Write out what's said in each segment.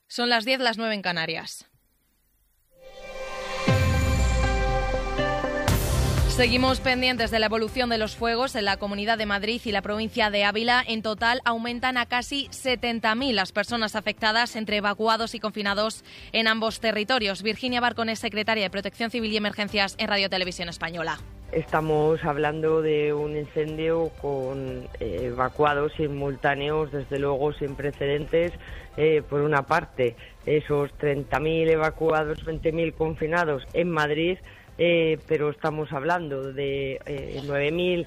Son las 10, las 9 en Canarias. Seguimos pendientes de la evolución de los fuegos en la Comunidad de Madrid y la provincia de Ávila. En total aumentan a casi 70.000 las personas afectadas entre evacuados y confinados en ambos territorios. Virginia Barcón es secretaria de Protección Civil y Emergencias en Radio Televisión Española. Estamos hablando de un incendio con evacuados simultáneos, desde luego sin precedentes. Por una parte, esos 30.000 evacuados, 20.000 confinados en Madrid, pero estamos hablando de 9.000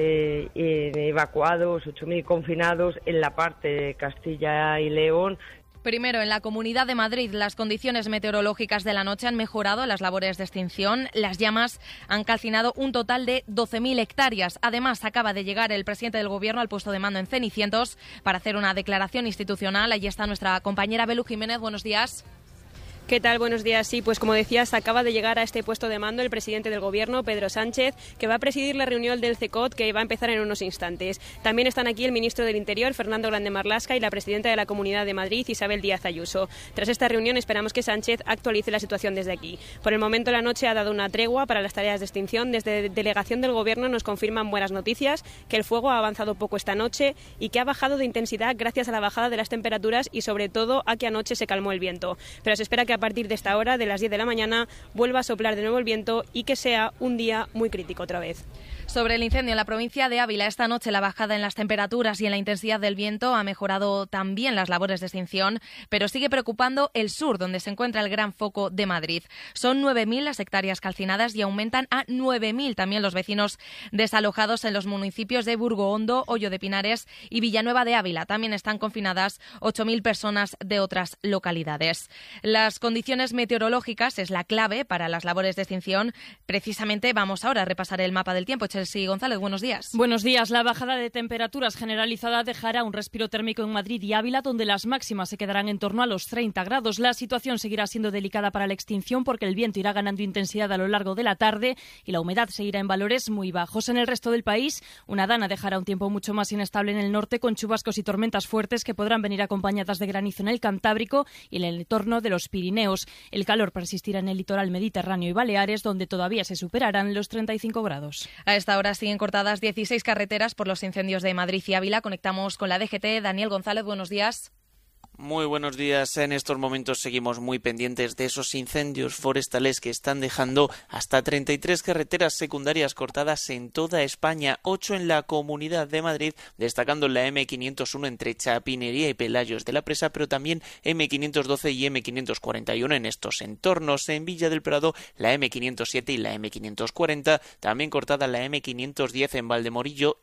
evacuados, 8.000 confinados en la parte de Castilla y León. Primero, en la Comunidad de Madrid, las condiciones meteorológicas de la noche han mejorado las labores de extinción. Las llamas han calcinado un total de 12.000 hectáreas. Además, acaba de llegar el presidente del Gobierno al puesto de mando en Cenicientos para hacer una declaración institucional. Allí está nuestra compañera Belu Jiménez. Buenos días. ¿Qué tal? Buenos días. Sí, pues como decías, acaba de llegar a este puesto de mando el presidente del Gobierno, Pedro Sánchez, que va a presidir la reunión del CECOT, que va a empezar en unos instantes. También están aquí el ministro del Interior, Fernando Grande Marlaska, y la presidenta de la Comunidad de Madrid, Isabel Díaz Ayuso. Tras esta reunión esperamos que Sánchez actualice la situación desde aquí. Por el momento la noche ha dado una tregua para las tareas de extinción. Desde delegación del Gobierno nos confirman buenas noticias, que el fuego ha avanzado poco esta noche y que ha bajado de intensidad gracias a la bajada de las temperaturas y sobre todo a que anoche se calmó el viento. Pero se espera que a partir de esta hora, de las 10 de la mañana, vuelva a soplar de nuevo el viento y que sea un día muy crítico otra vez. Sobre el incendio en la provincia de Ávila, esta noche la bajada en las temperaturas y en la intensidad del viento ha mejorado también las labores de extinción, pero sigue preocupando el sur, donde se encuentra el gran foco de Madrid. Son 9.000 las hectáreas calcinadas y aumentan a 9.000 también los vecinos desalojados en los municipios de Burgohondo, Hoyo de Pinares y Villanueva de Ávila. También están confinadas 8.000 personas de otras localidades. Las condiciones meteorológicas es la clave para las labores de extinción. Precisamente vamos ahora a repasar el mapa del tiempo. Chelsea González, buenos días. Buenos días. La bajada de temperaturas generalizada dejará un respiro térmico en Madrid y Ávila, donde las máximas se quedarán en torno a los 30 grados. La situación seguirá siendo delicada para la extinción porque el viento irá ganando intensidad a lo largo de la tarde y la humedad seguirá en valores muy bajos. En el resto del país, una dana dejará un tiempo mucho más inestable en el norte, con chubascos y tormentas fuertes que podrán venir acompañadas de granizo en el Cantábrico y en el entorno de los Pirineos. El calor persistirá en el litoral mediterráneo y Baleares, donde todavía se superarán los 35 grados. A esta hora siguen cortadas 16 carreteras por los incendios de Madrid y Ávila. Conectamos con la DGT. Daniel González, buenos días. Muy buenos días. En estos momentos seguimos muy pendientes de esos incendios forestales que están dejando hasta 33 carreteras secundarias cortadas en toda España, 8 en la Comunidad de Madrid, destacando la M501 entre Chapinería y Pelayos de la Presa, pero también M512 y M541 en estos entornos. En Villa del Prado, la M507 y la M540, también cortada la M510 en Valdemorillo,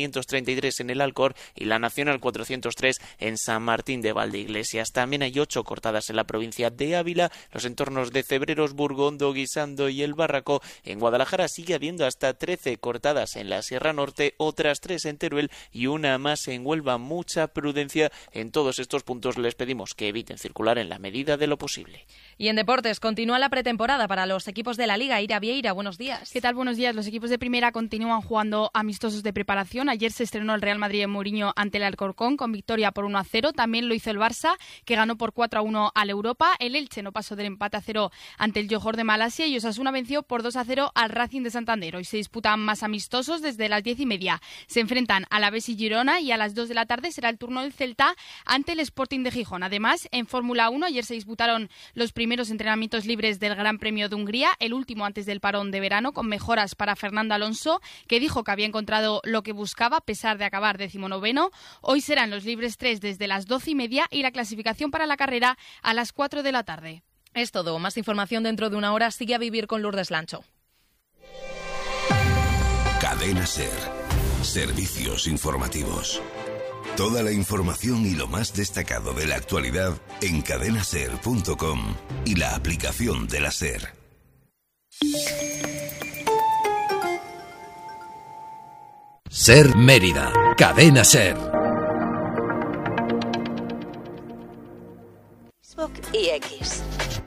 M533 en el Alcor y la Nacional 403 en San Martín de Valde Iglesias. También hay 8 cortadas en la provincia de Ávila, los entornos de Cebreros, Burgondo, Guisando y El Bárraco. En Guadalajara sigue habiendo hasta 13 cortadas en la Sierra Norte, otras 3 en Teruel y una más en Huelva. Mucha prudencia en todos estos puntos. Les pedimos que eviten circular en la medida de lo posible. Y en deportes, continúa la pretemporada para los equipos de la Liga. Ira Vieira, buenos días. ¿Qué tal? Buenos días. Los equipos de primera continúan jugando amistosos de preparación. Ayer se estrenó el Real Madrid en Mourinho ante el Alcorcón con victoria por 1-0. También lo hizo el Barça, que ganó por 4-1 al Europa. El Elche no pasó del empate a 0 ante el Johor de Malasia y Osasuna venció por 2-0 al Racing de Santander. Hoy se disputan más amistosos desde las 10:30. Se enfrentan a Alavés y Girona y a las 2 de la tarde será el turno del Celta ante el Sporting de Gijón. Además, en Fórmula 1 ayer se disputaron los primeros entrenamientos libres del Gran Premio de Hungría, el último antes del parón de verano, con mejoras para Fernando Alonso, que dijo que había encontrado lo que buscaba a pesar de acabar 19º. Hoy serán los libres 3 desde las 12:30 y la clasificación para la carrera a las 4 de la tarde. Es todo. Más información dentro de una hora. Sigue a vivir con Lourdes Lancho. Cadena SER. Servicios informativos. Toda la información y lo más destacado de la actualidad en cadenaser.com y la aplicación de la SER. SER Mérida. Cadena SER. Facebook y X.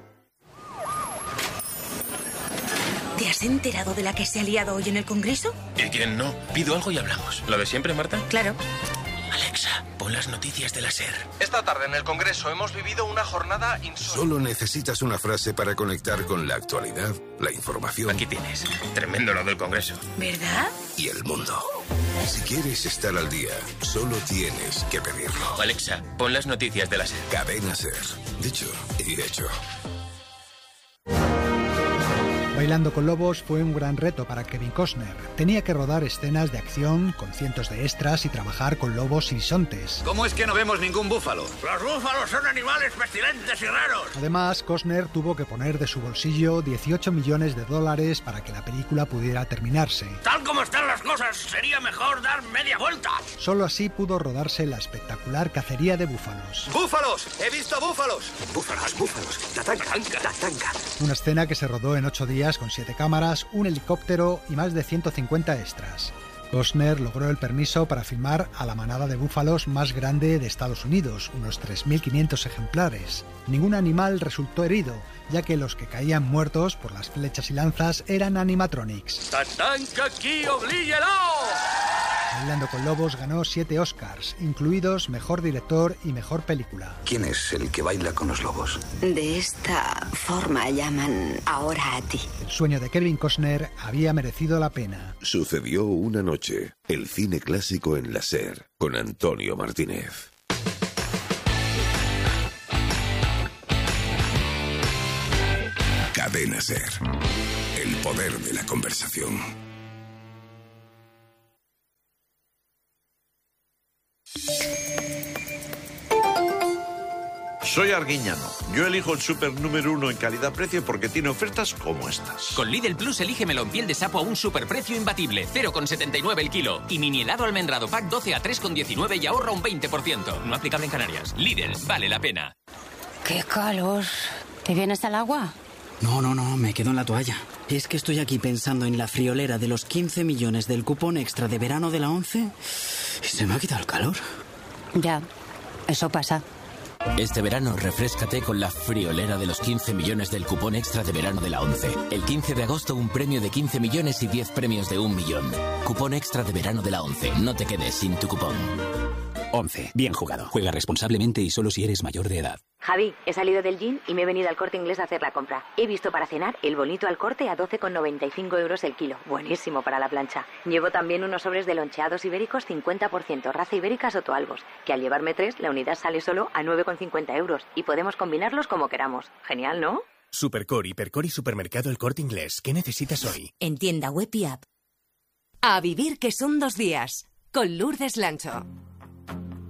¿Te has enterado de la que se ha liado hoy en el Congreso? ¿Y quién no? Pido algo y hablamos. ¿Lo de siempre, Marta? Claro. Alexa, pon Pon las noticias de la SER. Esta tarde en el Congreso hemos vivido una jornada insólita. Solo necesitas una frase para conectar con la actualidad, la información. Aquí tienes. Tremendo lo del Congreso. ¿Verdad? Y el mundo. Si quieres estar al día, solo tienes que pedirlo. Alexa, pon las noticias de la SER. Cadena SER. Dicho y hecho. Bailando con lobos fue un gran reto para Kevin Costner. Tenía que rodar escenas de acción con cientos de extras y trabajar con lobos y bisontes. ¿Cómo es que no vemos ningún búfalo? Los búfalos son animales pestilentes y raros. Además, Costner tuvo que poner de su bolsillo $18 millones para que la película pudiera terminarse. Tal como están las cosas, sería mejor dar media vuelta. Solo así pudo rodarse la espectacular cacería de búfalos. ¡Búfalos! ¡He visto búfalos! ¡Búfalos! ¡Tatanca! Una escena que se rodó en 8 días con 7 cámaras, un helicóptero y más de 150 extras. Costner logró el permiso para filmar a la manada de búfalos más grande de Estados Unidos, unos 3.500 ejemplares. Ningún animal resultó herido, ya que los que caían muertos por las flechas y lanzas eran animatronics. ¡Tatanca aquí, oblíguelo! Bailando con lobos ganó 7 Oscars, incluidos Mejor Director y Mejor Película. ¿Quién es el que baila con los lobos? De esta forma llaman ahora a ti. El sueño de Kevin Costner había merecido la pena. Sucedió una noche. El cine clásico en la SER, con Antonio Martínez. Cadena SER. El poder de la conversación. Soy Arguiñano. Yo elijo el súper número 1 en calidad-precio porque tiene ofertas como estas. Con Lidl Plus elige melón piel de sapo a un superprecio imbatible, 0,79 el kilo. Y mini helado almendrado pack 12 a 3,19 y ahorra un 20%. No aplicable en Canarias. Lidl, vale la pena. ¡Qué calor! ¿Te vienes al agua? No, me quedo en la toalla. Es que estoy aquí pensando en la friolera de los 15 millones del cupón extra de verano de la 11 y se me ha quitado el calor. Ya, eso pasa. Este verano refréscate con la friolera de los 15 millones del cupón extra de verano de la 11. El 15 de agosto un premio de 15 millones y 10 premios de 1 millón. Cupón extra de verano de la 11. No te quedes sin tu cupón. 11. Bien jugado. Juega responsablemente y solo si eres mayor de edad. Javi, he salido del gym y me he venido al Corte Inglés a hacer la compra. He visto para cenar el bonito al corte a 12,95 euros el kilo. Buenísimo para la plancha. Llevo también unos sobres de loncheados ibéricos 50%, raza ibérica Sotoalbos, que al llevarme 3, la unidad sale solo a 9,50 euros y podemos combinarlos como queramos. Genial, ¿no? Supercor, Hipercor y Supermercado El Corte Inglés. ¿Qué necesitas hoy? En tienda web y app. A vivir que son 2 días. Con Lourdes Lancho.